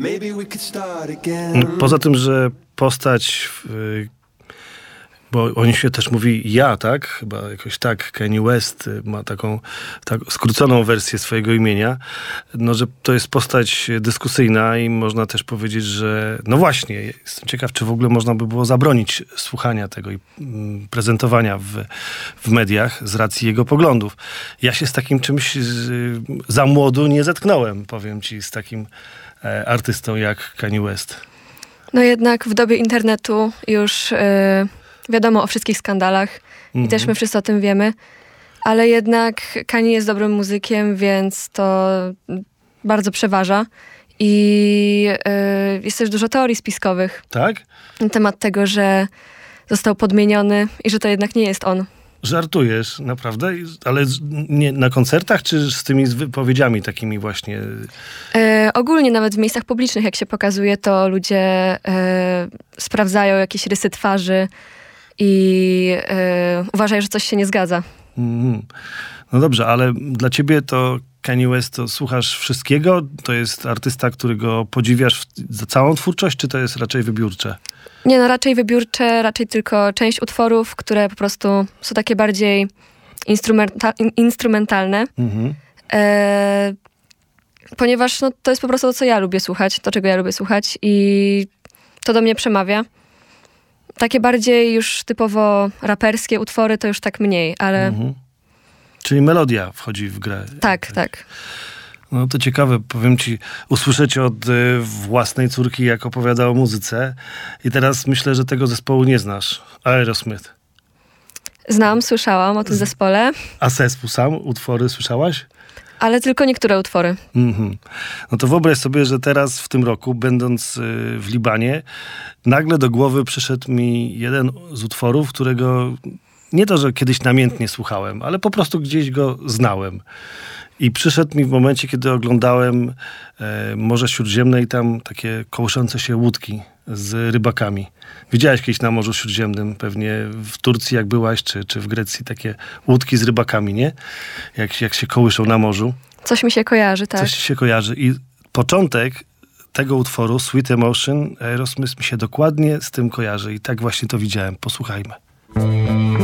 Poza tym, że postać, bo oni się też mówi ja, tak? Chyba jakoś tak. Kanye West ma taką skróconą wersję swojego imienia. No, że to jest postać dyskusyjna i można też powiedzieć, że no właśnie, jestem ciekaw, czy w ogóle można by było zabronić słuchania tego i prezentowania w mediach z racji jego poglądów. Ja się z takim czymś za młodu nie zetknąłem, powiem ci, z takim artystą jak Kanye West. No jednak w dobie internetu już wiadomo o wszystkich skandalach i też my wszyscy o tym wiemy, ale jednak Kanye jest dobrym muzykiem, więc to bardzo przeważa i jest też dużo teorii spiskowych. Tak? Na temat tego, że został podmieniony i że to jednak nie jest on. Żartujesz, naprawdę? Ale nie na koncertach, czy z tymi wypowiedziami takimi właśnie? Ogólnie nawet w miejscach publicznych, jak się pokazuje, to ludzie sprawdzają jakieś rysy twarzy i uważają, że coś się nie zgadza. No dobrze, ale dla ciebie to Kanye West, to słuchasz wszystkiego? To jest artysta, którego podziwiasz za całą twórczość, czy to jest raczej wybiórcze? Nie, no raczej wybiórcze, raczej tylko część utworów, które po prostu są takie bardziej instrumentalne. Ponieważ no, to jest po prostu to, co ja lubię słuchać, to, czego ja lubię słuchać i to do mnie przemawia. Takie bardziej już typowo raperskie utwory to już tak mniej, ale... Czyli melodia wchodzi w grę. Tak, tak. No to ciekawe, powiem ci, usłyszeć od własnej córki, jak opowiada o muzyce. I teraz myślę, że tego zespołu nie znasz. Aerosmith. Znam, słyszałam o tym zespole. A zespół sam? Utwory słyszałaś? Ale tylko niektóre utwory. No to wyobraź sobie, że teraz w tym roku, będąc w Libanie, nagle do głowy przyszedł mi jeden z utworów, którego nie to, że kiedyś namiętnie słuchałem, ale po prostu gdzieś go znałem. I przyszedł mi w momencie, kiedy oglądałem Morze Śródziemne i tam takie kołyszące się łódki z rybakami. Widziałeś kiedyś na Morzu Śródziemnym, pewnie w Turcji jak byłaś, czy w Grecji, takie łódki z rybakami, nie? Jak się kołyszą na morzu. Coś mi się kojarzy, tak. Coś się kojarzy. I początek tego utworu, Sweet Emotion, Aerosmith, mi się dokładnie z tym kojarzy. I tak właśnie to widziałem. Posłuchajmy.